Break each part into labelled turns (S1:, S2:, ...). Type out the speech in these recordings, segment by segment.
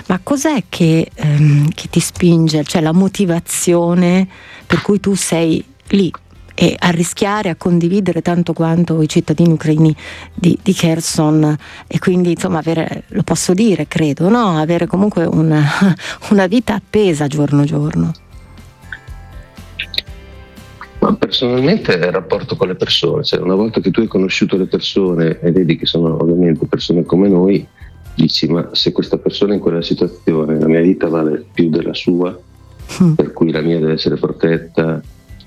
S1: Ma cos'è che ti spinge, cioè la motivazione per cui tu sei lì e a rischiare, a condividere tanto quanto i cittadini ucraini di Kherson, e quindi insomma avere, lo posso dire, credo, no? Avere comunque una vita appesa giorno giorno.
S2: Ma personalmente è il rapporto con le persone, cioè una volta che tu hai conosciuto le persone e vedi che sono ovviamente persone come noi, dici: ma se questa persona è in quella situazione, la mia vita vale più della sua, per cui la mia deve essere protetta,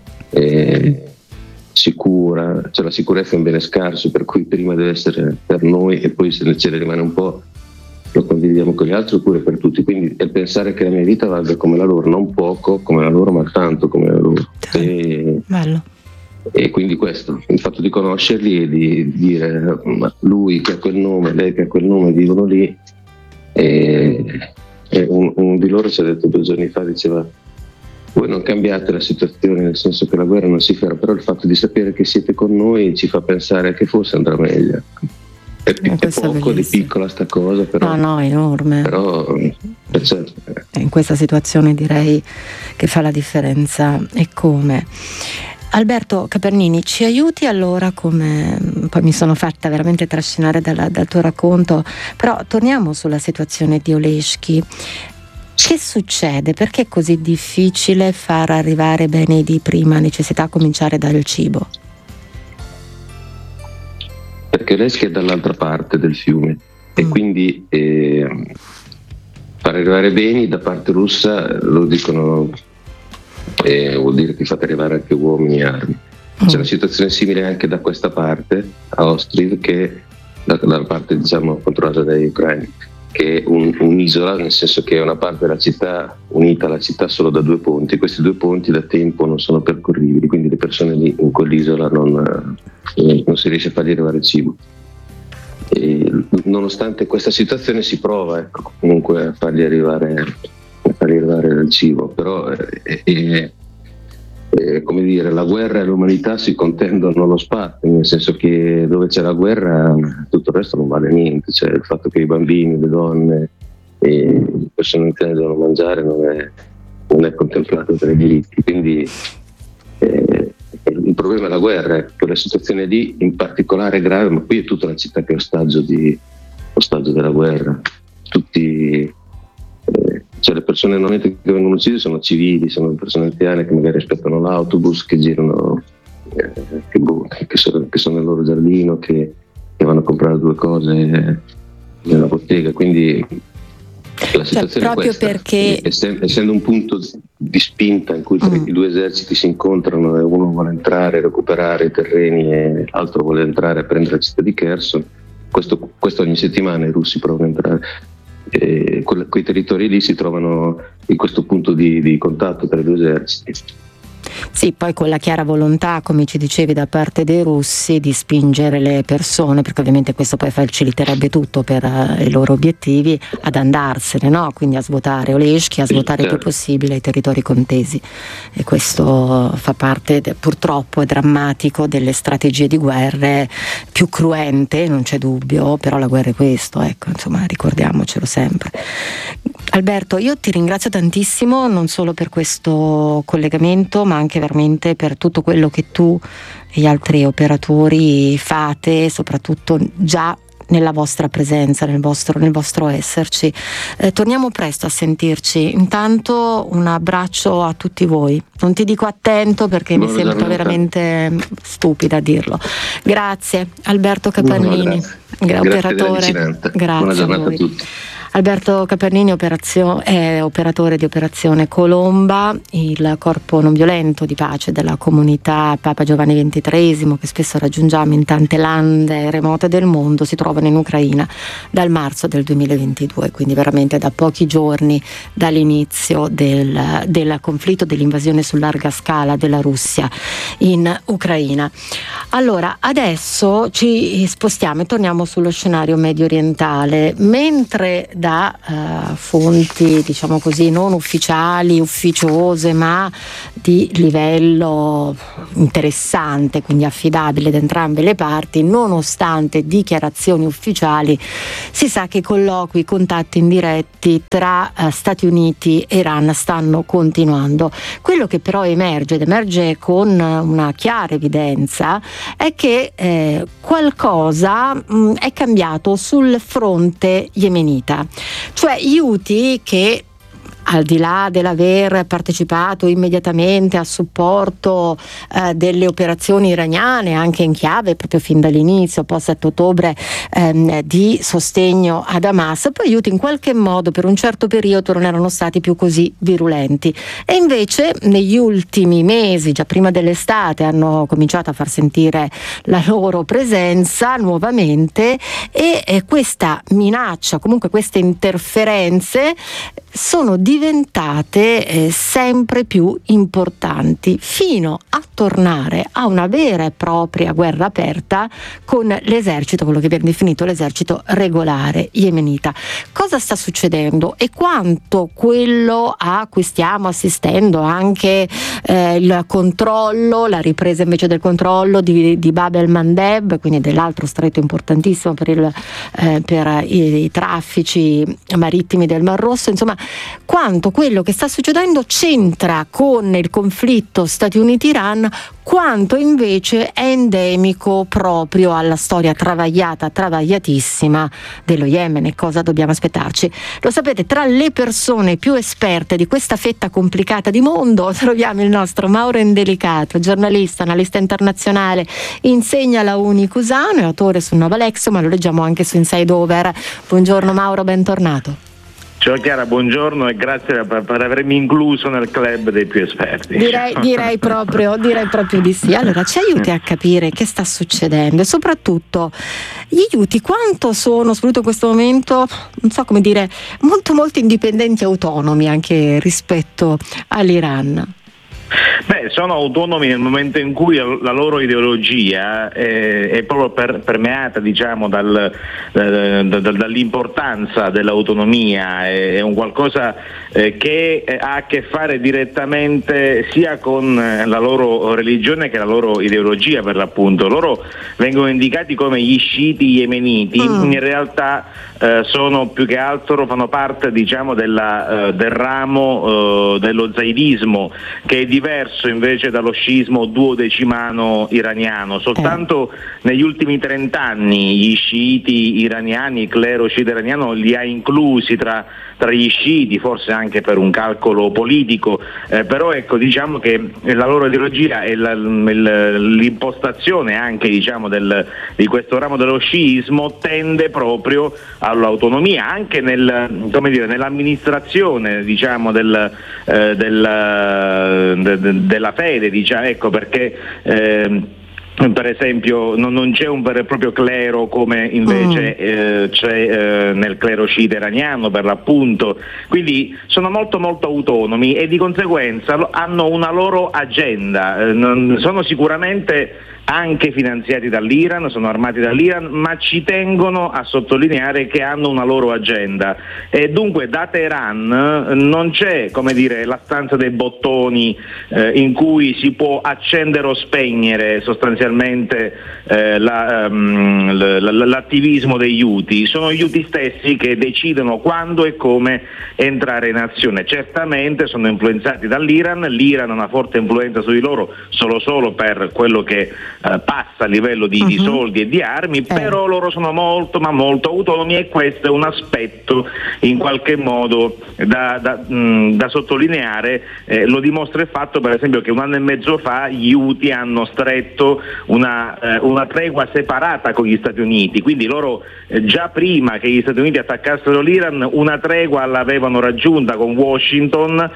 S2: sicura, cioè la sicurezza è un bene scarso, per cui prima deve essere per noi e poi se ce ne rimane un po' lo condividiamo con gli altri oppure per tutti. Quindi è pensare che la mia vita valga come la loro, non poco come la loro ma tanto come la loro.
S1: Bello.
S2: E quindi questo, il fatto di conoscerli e di dire: ma lui che ha quel nome, lei che ha quel nome vivono lì, e un di loro ci ha detto 2 giorni fa, diceva: voi non cambiate la situazione, nel senso che la guerra non si ferma, però il fatto di sapere che siete con noi ci fa pensare che forse andrà meglio. È poco di piccola sta cosa, però
S1: no, enorme,
S2: però certo.
S1: In questa situazione direi che fa la differenza. E come? Alberto Capernini, ci aiuti allora, come poi mi sono fatta veramente trascinare dal tuo racconto, però torniamo sulla situazione di Oleshki. Che succede? Perché è così difficile far arrivare beni di prima necessità, a cominciare dal cibo?
S2: Perché Oleshki è dall'altra parte del fiume e quindi far arrivare beni da parte russa, lo dicono, vuol dire che fate arrivare anche uomini e armi. C'è una situazione simile anche da questa parte, a Ostriv, che dalla parte diciamo controllata dagli ucraini, che è un'isola, nel senso che è una parte della città unita alla città solo da 2 ponti. Questi 2 ponti da tempo non sono percorribili, quindi le persone lì in quell'isola non si riesce a fargli arrivare il cibo. E nonostante questa situazione si prova comunque a fargli arrivare il cibo, però come dire, la guerra e l'umanità si contendono lo spazio, nel senso che dove c'è la guerra tutto il resto non vale niente, cioè il fatto che i bambini, le donne e le persone anziane devono mangiare non è contemplato tra i diritti, quindi il problema è la guerra, quella situazione lì in particolare è grave, ma qui è tutta una città che è ostaggio della guerra. Tutti cioè le persone normalmente che vengono uccise sono civili, sono persone anziane che magari aspettano l'autobus, che girano, che sono nel loro giardino, che vanno a comprare 2 cose nella bottega, quindi la situazione è questa.
S1: Perché
S2: essendo un punto di spinta in cui i 2 eserciti si incontrano e uno vuole entrare a recuperare i terreni e l'altro vuole entrare a prendere la città di Kherson, questo ogni settimana i russi provano a entrare. Quei territori lì si trovano in questo punto di contatto tra i 2 eserciti.
S1: Sì, poi con la chiara volontà, come ci dicevi, da parte dei russi di spingere le persone, perché ovviamente questo poi faciliterebbe tutto per i loro obiettivi, ad andarsene, no? Quindi a svuotare Oleshki, a svuotare il più possibile i territori contesi, e questo fa parte purtroppo è drammatico delle strategie di guerre più cruente, non c'è dubbio, però la guerra è questo, ecco, insomma, ricordiamocelo sempre. Alberto, io ti ringrazio tantissimo, non solo per questo collegamento, ma anche veramente per tutto quello che tu e gli altri operatori fate, soprattutto già nella vostra presenza, nel vostro esserci. Torniamo presto a sentirci. Intanto un abbraccio a tutti voi. Non ti dico attento perché mi sembra veramente stupida a dirlo. Grazie Alberto Capernini, operatore. Grazie a voi. A tutti. Alberto Capernini è operatore di Operazione Colomba, il corpo non violento di pace della comunità Papa Giovanni XXIII, che spesso raggiungiamo in tante lande remote del mondo, si trovano in Ucraina dal marzo del 2022, quindi veramente da pochi giorni dall'inizio del conflitto, dell'invasione su larga scala della Russia in Ucraina. Allora, adesso ci spostiamo e torniamo sullo scenario medio orientale, mentre da fonti, diciamo così, non ufficiali, ufficiose, ma di livello interessante, quindi affidabile da entrambe le parti, nonostante dichiarazioni ufficiali, si sa che i colloqui, contatti indiretti tra Stati Uniti e Iran stanno continuando. Quello che però emerge con una chiara evidenza è che qualcosa è cambiato sul fronte yemenita, cioè gli Houthi, che al di là dell'aver partecipato immediatamente a supporto delle operazioni iraniane, anche in chiave proprio fin dall'inizio, post 7 ottobre, di sostegno ad Hamas, poi gli Houthi in qualche modo per un certo periodo non erano stati più così virulenti, e invece negli ultimi mesi, già prima dell'estate, hanno cominciato a far sentire la loro presenza nuovamente, e questa minaccia, comunque queste interferenze, sono diventate sempre più importanti, fino a tornare a una vera e propria guerra aperta con l'esercito, quello che viene definito l'esercito regolare yemenita. Cosa sta succedendo e quanto quello a cui stiamo assistendo, anche il controllo, la ripresa invece del controllo di Bab el-Mandeb, quindi dell'altro stretto importantissimo per i traffici marittimi del Mar Rosso, insomma, quanto quello che sta succedendo c'entra con il conflitto Stati Uniti-Iran, quanto invece è endemico proprio alla storia travagliatissima dello Yemen, e cosa dobbiamo aspettarci. Lo sapete, tra le persone più esperte di questa fetta complicata di mondo troviamo il nostro Mauro Indelicato, giornalista, analista internazionale, insegna alla Uni Cusano, è autore su Nova Lexio, ma lo leggiamo anche su Inside Over. Buongiorno Mauro, bentornato.
S3: Ciao Chiara, buongiorno e grazie per avermi incluso nel club dei più esperti.
S1: Direi proprio di sì. Allora, ci aiuti a capire che sta succedendo e soprattutto gli Houthi quanto sono, soprattutto in questo momento, non so come dire, molto indipendenti e autonomi anche rispetto all'Iran.
S3: Sono autonomi nel momento in cui la loro ideologia è proprio permeata, diciamo, dall'importanza dell'autonomia, è un qualcosa che ha a che fare direttamente sia con la loro religione che la loro ideologia, per l'appunto. Loro vengono indicati come gli sciiti yemeniti, in realtà sono più che altro, fanno parte, diciamo, del ramo dello zaidismo, che è diverso invece dallo sciismo duodecimano iraniano. Soltanto negli ultimi 30 anni gli sciiti iraniani, il clero sciita iraniano li ha inclusi tra gli sciiti, forse anche per un calcolo politico, però ecco, diciamo che la loro ideologia e l'impostazione anche, diciamo, di questo ramo dello sciismo tende proprio all'autonomia, anche nell'amministrazione, diciamo, della fede, diciamo, ecco, perché per esempio non c'è un vero e proprio clero come invece c'è nel clero sciita iraniano, per l'appunto, quindi sono molto autonomi e di conseguenza hanno una loro agenda, sono sicuramente anche finanziati dall'Iran, sono armati dall'Iran, ma ci tengono a sottolineare che hanno una loro agenda, e dunque da Teheran non c'è, come dire, la stanza dei bottoni in cui si può accendere o spegnere sostanzialmente l'attivismo degli Houthi. Sono gli Houthi stessi che decidono quando e come entrare in azione. Certamente sono influenzati dall'Iran, l'Iran ha una forte influenza su di loro solo per quello che passa a livello di soldi e di armi, però loro sono molto autonomi, e questo è un aspetto in qualche modo da sottolineare. Lo dimostra il fatto, per esempio, che un anno e mezzo fa gli Houthi hanno stretto una tregua separata con gli Stati Uniti, quindi loro già prima che gli Stati Uniti attaccassero l'Iran una tregua l'avevano raggiunta con Washington,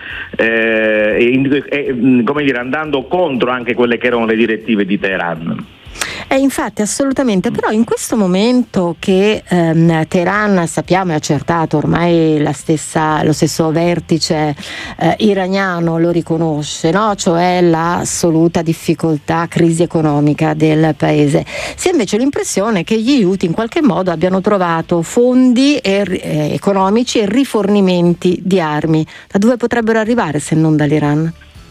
S3: come dire, andando contro anche quelle che erano le direttive di Teheran.
S1: Infatti assolutamente, però in questo momento che Teheran, sappiamo, è accertato ormai lo stesso vertice iraniano lo riconosce, no? Cioè l'assoluta difficoltà, crisi economica del paese, si ha invece l'impressione che gli Houthi in qualche modo abbiano trovato fondi economici e rifornimenti di armi. Da dove potrebbero arrivare se non dall'Iran?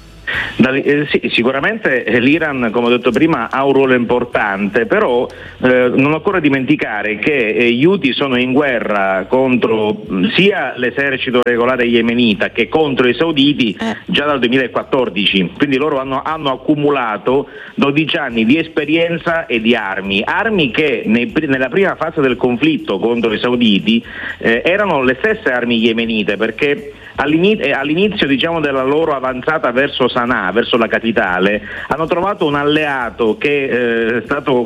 S3: Sì, sicuramente l'Iran, come ho detto prima, ha un ruolo importante, però non occorre dimenticare che gli Houthi sono in guerra contro sia l'esercito regolare yemenita che contro i sauditi già dal 2014, quindi loro hanno accumulato 12 anni di esperienza e di armi che nella prima fase del conflitto contro i sauditi erano le stesse armi yemenite, perché all'inizio della loro avanzata verso Sana'a, verso la capitale, hanno trovato un alleato che è stato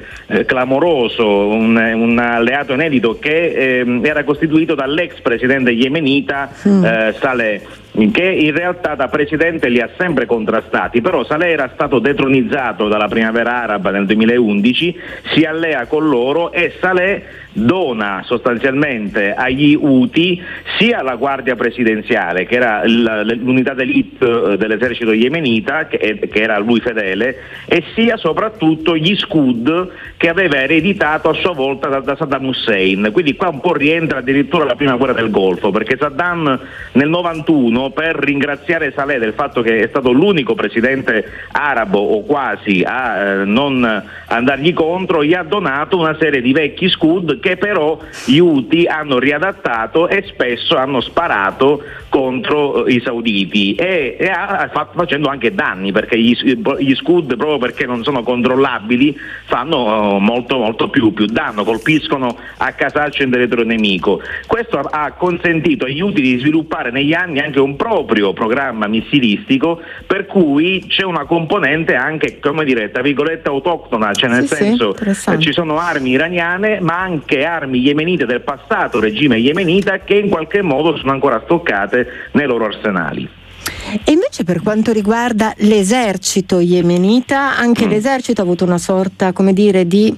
S3: clamoroso, un alleato inedito che era costituito dall'ex presidente yemenita Saleh, che in realtà da presidente li ha sempre contrastati, però Saleh era stato detronizzato dalla primavera araba nel 2011, si allea con loro e Saleh dona sostanzialmente agli Houthi sia la guardia presidenziale, che era l'unità d'élite dell'esercito yemenita, che era lui fedele, e sia soprattutto gli Scud che aveva ereditato a sua volta da Saddam Hussein. Quindi qua un po' rientra addirittura la prima guerra del Golfo, perché Saddam nel 91, per ringraziare Saleh del fatto che è stato l'unico presidente arabo o quasi a non andargli contro, gli ha donato una serie di vecchi Scud che però gli Houthi hanno riadattato e spesso hanno sparato contro i sauditi e facendo anche danni, perché gli Scud, proprio perché non sono controllabili, fanno molto più danno, colpiscono a casaccio in territorio nemico. Questo ha consentito agli Houthi di sviluppare negli anni anche un proprio programma missilistico, per cui c'è una componente anche, tra virgolette, autoctona, cioè nel senso ci sono armi iraniane ma anche armi yemenite del passato regime yemenita che in qualche modo sono ancora stoccate nei loro arsenali.
S1: E invece per quanto riguarda l'esercito yemenita, anche l'esercito ha avuto una sorta, di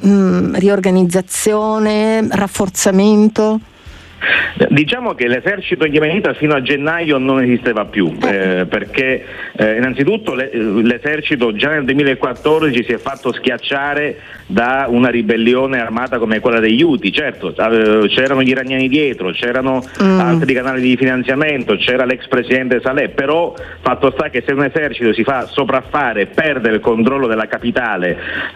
S1: riorganizzazione, rafforzamento?
S3: Diciamo che l'esercito yemenita fino a gennaio non esisteva più, perché innanzitutto l'esercito già nel 2014 si è fatto schiacciare da una ribellione armata come quella degli Houthi. Certo, c'erano gli iraniani dietro, c'erano altri canali di finanziamento, c'era l'ex presidente Saleh, però fatto sta che se un esercito si fa sopraffare, perde il controllo della capitale,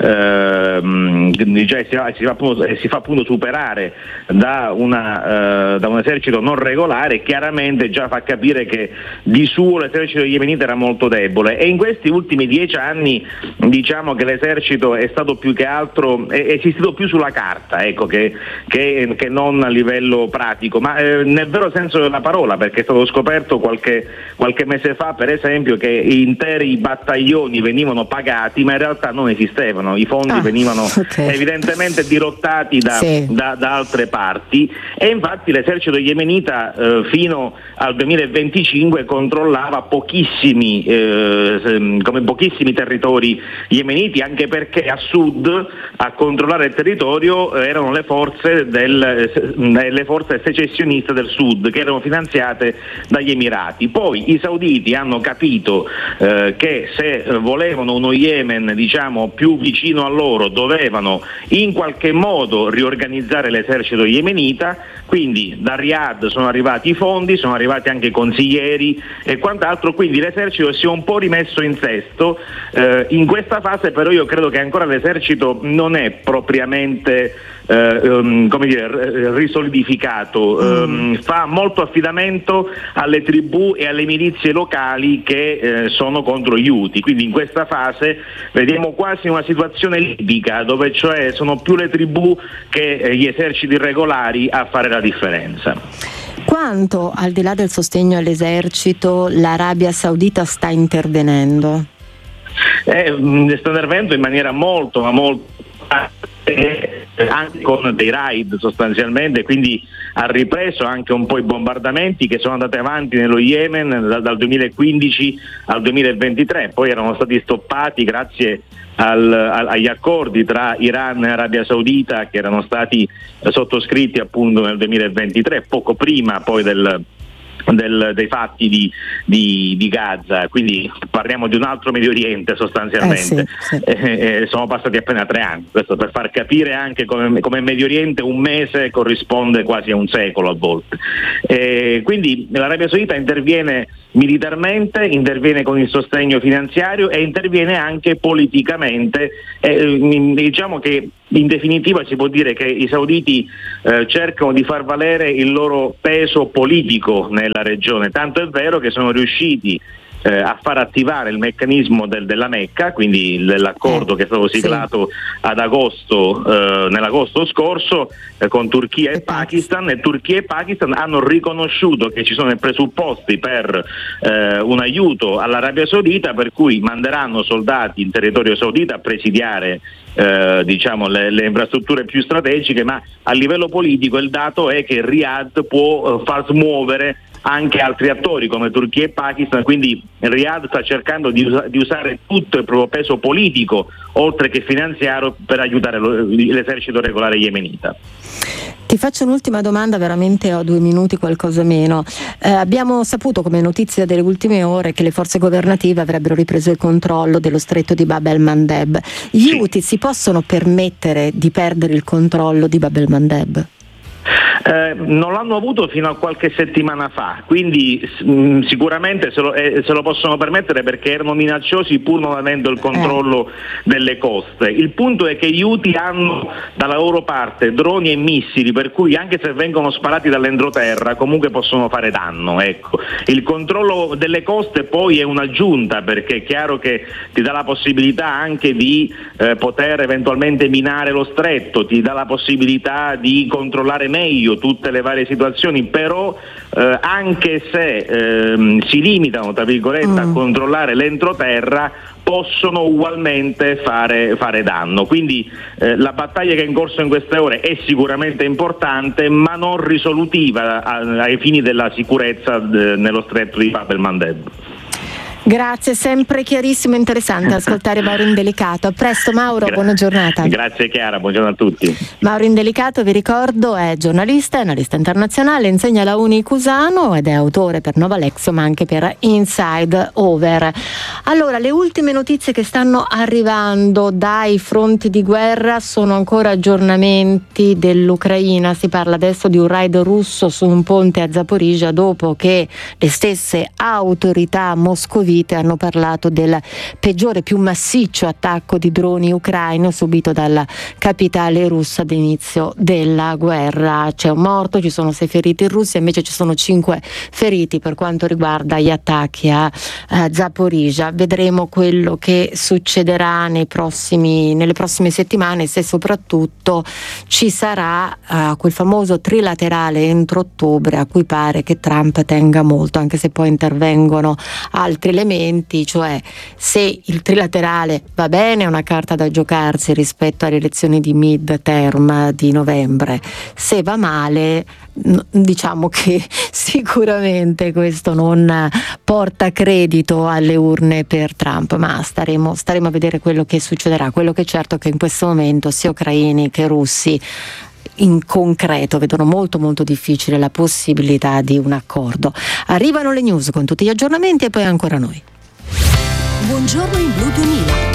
S3: si fa appunto superare da un esercito non regolare, chiaramente già fa capire che di suo l'esercito yemenita era molto debole, e in questi ultimi 10 anni diciamo che l'esercito è stato più che altro, è esistito più sulla carta, che non a livello pratico, ma nel vero senso della parola, perché è stato scoperto qualche mese fa, per esempio, che interi battaglioni venivano pagati ma in realtà non esistevano, i fondi venivano evidentemente dirottati da altre parti, e infatti l'esercito yemenita fino al 2025 controllava pochissimi territori yemeniti, anche perché a sud a controllare il territorio erano le forze secessioniste del sud, che erano finanziate dagli Emirati. Poi i sauditi hanno capito che se volevano uno Yemen più vicino a loro dovevano in qualche modo riorganizzare l'esercito yemenita, quindi da Riyadh sono arrivati i fondi, sono arrivati anche i consiglieri e quant'altro, quindi l'esercito si è un po' rimesso in sesto. In questa fase però io credo che ancora l'esercito non è propriamente risolidificato, fa molto affidamento alle tribù e alle milizie locali che sono contro gli Houthi, quindi in questa fase vediamo quasi una situazione libica, dove cioè sono più le tribù che gli eserciti regolari a fare la differenza.
S1: Quanto, al di là del sostegno all'esercito, l'Arabia Saudita sta intervenendo?
S3: Sta intervenendo in maniera molto anche con dei raid sostanzialmente, quindi ha ripreso anche un po' i bombardamenti che sono andati avanti nello Yemen dal 2015 al 2023, poi erano stati stoppati grazie agli accordi tra Iran e Arabia Saudita che erano stati sottoscritti appunto nel 2023, poco prima poi dei fatti di Gaza, quindi parliamo di un altro Medio Oriente sostanzialmente.
S1: Sì.
S3: Sono passati appena 3 anni, questo per far capire anche come Medio Oriente un mese corrisponde quasi a un secolo a volte. Quindi l'Arabia Saudita interviene militarmente, interviene con il sostegno finanziario e interviene anche politicamente. Diciamo che in definitiva si può dire che i sauditi cercano di far valere il loro peso politico nella regione, tanto è vero che sono riusciti a far attivare il meccanismo della Mecca, quindi l'accordo che è stato siglato ad agosto, nell'agosto scorso con Turchia e Pakistan, e Turchia e Pakistan hanno riconosciuto che ci sono i presupposti per un aiuto all'Arabia Saudita, per cui manderanno soldati in territorio saudita a presidiare le infrastrutture più strategiche, ma a livello politico il dato è che Riyadh può far smuovere anche altri attori come Turchia e Pakistan, quindi Riyadh sta cercando di usare tutto il proprio peso politico oltre che finanziario per aiutare l'esercito regolare yemenita.
S1: Ti faccio un'ultima domanda, veramente ho 2 minuti, qualcosa meno. Abbiamo saputo come notizia delle ultime ore che le forze governative avrebbero ripreso il controllo dello stretto di Bab el-Mandeb. Gli Houthi si possono permettere di perdere il controllo di Bab el-Mandeb?
S3: Non l'hanno avuto fino a qualche settimana fa, quindi sicuramente se lo possono permettere perché erano minacciosi pur non avendo il controllo delle coste. Il punto è che gli Houthi hanno dalla loro parte droni e missili, per cui anche se vengono sparati dall'entroterra comunque possono fare danno. Ecco. Il controllo delle coste poi è un'aggiunta, perché è chiaro che ti dà la possibilità anche di poter eventualmente minare lo stretto, ti dà la possibilità di controllare meglio tutte le varie situazioni, però anche se si limitano tra virgolette a controllare l'entroterra, possono ugualmente fare danno. Quindi la battaglia che è in corso in queste ore è sicuramente importante, ma non risolutiva ai fini della sicurezza nello stretto di Bab el-Mandeb.
S1: Grazie, sempre chiarissimo e interessante ascoltare Mauro Indelicato. A presto Mauro, buona giornata.
S3: Grazie Chiara, buongiorno a tutti.
S1: Mauro Indelicato, vi ricordo, è giornalista, analista internazionale, insegna alla Uni Cusano ed è autore per Nova Lexio ma anche per Inside Over. Allora, le ultime notizie che stanno arrivando dai fronti di guerra sono ancora aggiornamenti dell'Ucraina. Si parla adesso di un raid russo su un ponte a Zaporizhzhia dopo che le stesse autorità moscovite hanno parlato del peggiore, più massiccio attacco di droni ucraini subito dalla capitale russa ad inizio della guerra. C'è un morto, ci sono 6 feriti in Russia, invece ci sono 5 feriti per quanto riguarda gli attacchi a Zaporizhzhia. Vedremo quello che succederà nelle prossime settimane, se soprattutto ci sarà quel famoso trilaterale entro ottobre a cui pare che Trump tenga molto, anche se poi intervengono altri elementi, cioè se il trilaterale va bene è una carta da giocarsi rispetto alle elezioni di mid-term di novembre, se va male diciamo che sicuramente questo non porta credito alle urne per Trump, ma staremo a vedere quello che succederà. Quello che è certo è che in questo momento sia ucraini che russi in concreto vedono molto molto difficile la possibilità di un accordo. Arrivano le news con tutti gli aggiornamenti e poi ancora noi.
S4: Buongiorno in Blu 2000.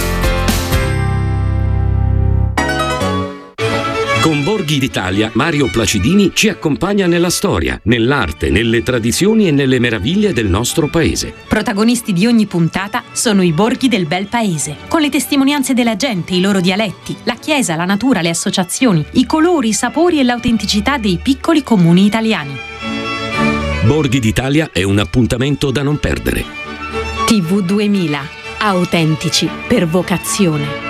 S5: Con Borghi d'Italia, Mario Placidini ci accompagna nella storia, nell'arte, nelle tradizioni e nelle meraviglie del nostro paese.
S4: Protagonisti di ogni puntata sono i borghi del bel paese, con le testimonianze della gente, i loro dialetti, la chiesa, la natura, le associazioni, i colori, i sapori e l'autenticità dei piccoli comuni italiani.
S5: Borghi d'Italia è un appuntamento da non perdere.
S4: TV 2000, autentici per vocazione.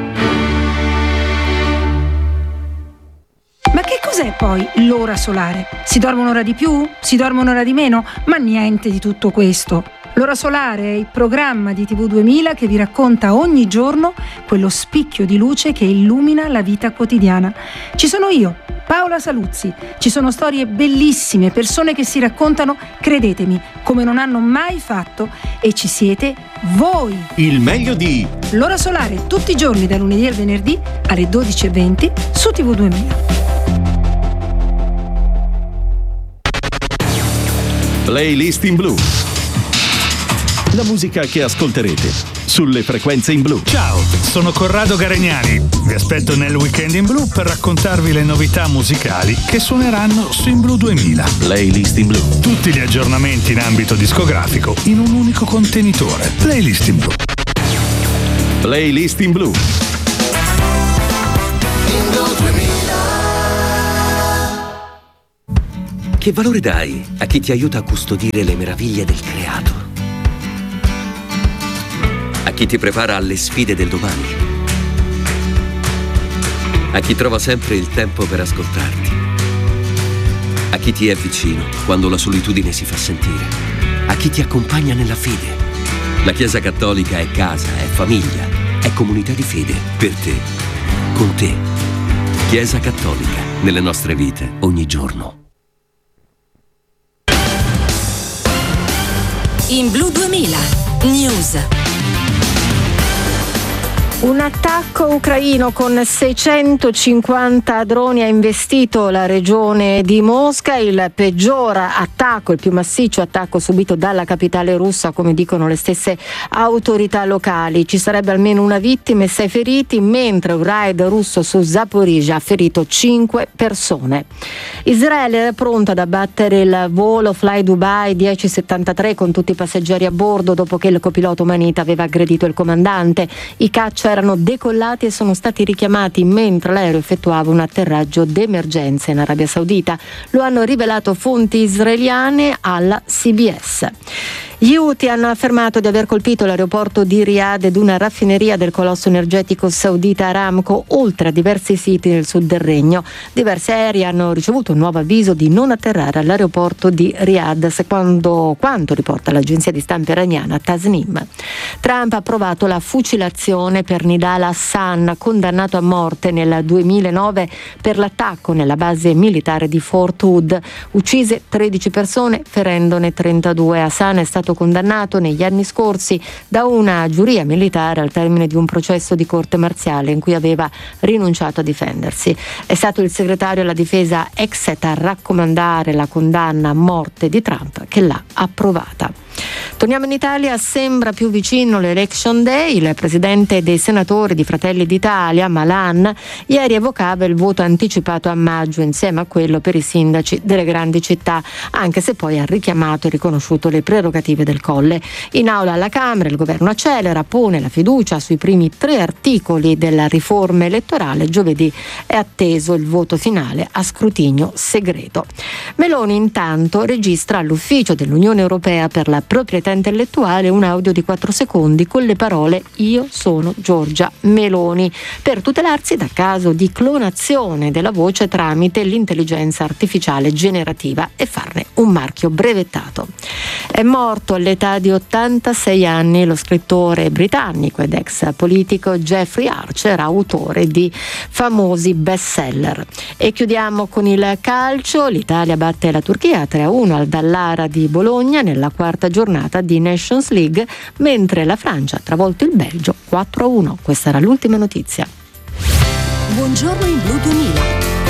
S6: Ma che cos'è poi l'ora solare? Si dorme un'ora di più? Si dorme un'ora di meno? Ma niente di tutto questo. L'Ora Solare è il programma di TV 2000 che vi racconta ogni giorno quello spicchio di luce che illumina la vita quotidiana. Ci sono io, Paola Saluzzi. Ci sono storie bellissime, persone che si raccontano, credetemi, come non hanno mai fatto, e ci siete voi.
S7: Il meglio di
S6: L'Ora Solare tutti i giorni da lunedì al venerdì alle 12:20 su TV 2000.
S7: Playlist in blu. La musica che ascolterete sulle frequenze in blu.
S8: Ciao, sono Corrado Garegnani. Vi aspetto nel Weekend in Blu per raccontarvi le novità musicali che suoneranno su In Blu 2000.
S7: Playlist in blu.
S8: Tutti gli aggiornamenti in ambito discografico in un unico contenitore. Playlist in Blu.
S7: Playlist in blu.
S9: In Blu 2000.
S10: Che valore dai a chi ti aiuta a custodire le meraviglie del creato? A chi ti prepara alle sfide del domani? A chi trova sempre il tempo per ascoltarti? A chi ti è vicino quando la solitudine si fa sentire? A chi ti accompagna nella fede? La Chiesa Cattolica è casa, è famiglia, è comunità di fede, per te, con te. Chiesa Cattolica, nelle nostre vite, ogni giorno.
S11: In Blu 2000, News.
S1: Un attacco ucraino con 650 droni ha investito la regione di Mosca, il peggior attacco, il più massiccio attacco subito dalla capitale russa, come dicono le stesse autorità locali. Ci sarebbe almeno una vittima e 6 feriti, mentre un raid russo su Zaporizhzhia ha ferito 5 persone. Israele era pronta ad abbattere il volo Fly Dubai 1073 con tutti i passeggeri a bordo dopo che il copilota umanita aveva aggredito il comandante. I caccia erano decollati e sono stati richiamati mentre l'aereo effettuava un atterraggio d'emergenza in Arabia Saudita. Lo hanno rivelato fonti israeliane alla CBS. Gli Houthi hanno affermato di aver colpito l'aeroporto di Riyadh ed una raffineria del colosso energetico saudita Aramco, oltre a diversi siti nel sud del regno. Diversi aerei hanno ricevuto un nuovo avviso di non atterrare all'aeroporto di Riyadh, secondo quanto riporta l'agenzia di stampa iraniana Tasnim. Trump ha approvato la fucilazione per Nidal Hassan, condannato a morte nel 2009 per l'attacco nella base militare di Fort Hood. Uccise 13 persone, ferendone 32. Hassan è stato condannato negli anni scorsi da una giuria militare al termine di un processo di corte marziale in cui aveva rinunciato a difendersi. È stato il segretario alla difesa Exet a raccomandare la condanna a morte di Trump, che l'ha approvata. Torniamo in Italia, sembra più vicino l'Election Day. Il presidente dei senatori di Fratelli d'Italia, Malan, ieri evocava il voto anticipato a maggio insieme a quello per i sindaci delle grandi città, anche se poi ha richiamato e riconosciuto le prerogative del Colle. In aula alla Camera il governo accelera, pone la fiducia sui primi 3 articoli della riforma elettorale. Giovedì è atteso il voto finale a scrutinio segreto. Meloni intanto registra all'ufficio dell'Unione Europea per la proprietà intellettuale un audio di 4 secondi con le parole "Io sono Giorgia Meloni", per tutelarsi dal caso di clonazione della voce tramite l'intelligenza artificiale generativa e farne un marchio brevettato. È morto all'età di 86 anni lo scrittore britannico ed ex politico Jeffrey Archer, autore di famosi bestseller. E chiudiamo con il calcio. L'Italia batte la Turchia 3-1 al Dallara di Bologna nella quarta giornata di Nations League, mentre la Francia ha travolto il Belgio 4-1. Questa era l'ultima notizia.
S11: Buongiorno in Blu 2000.